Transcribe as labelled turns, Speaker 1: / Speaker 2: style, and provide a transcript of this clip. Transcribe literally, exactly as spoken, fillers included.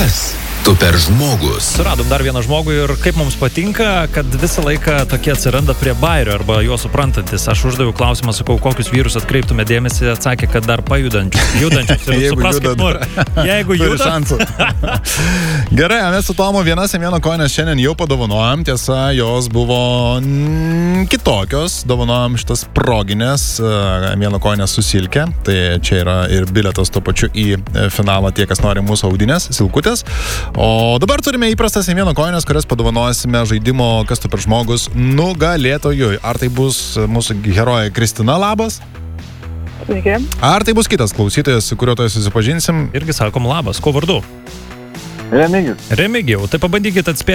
Speaker 1: Kas tu per žmogus?
Speaker 2: Suradom dar vieną žmogų ir kaip mums patinka, kad visą laiką tokie atsiranda prie bairio arba juos suprantantis. Aš uždaviau klausimą, sakau, kokius vyrus atkreiptume dėmesį, atsakė, kad dar pajudančius, judančius. Ir supraskit, nor, jeigu juda.
Speaker 3: Gerai, mes su Tomu vienas Semieno kojines šiandien jau padovanojom. Tiesa, jos buvo mm, kitokios. Dovanojom šitas proginės Semieno kojines su silke. Tai čia yra ir bilietas tuo pačiu į finalą tie, kas nori mūsų audinės, silkutės. O dabar turime įprastas Semieno kojines, kurias padovanosime žaidimo Kas tu per žmogus nugalėtojui. Ar tai bus mūsų herojė Kristina, labas?
Speaker 4: Sveiki.
Speaker 3: Ar tai bus kitas klausytojas, su kuriuo to susipažinsim?
Speaker 2: Irgi sakom labas. Ko vardu?
Speaker 4: Remigijus.
Speaker 2: Remigijau, tai pabandykit atspėti.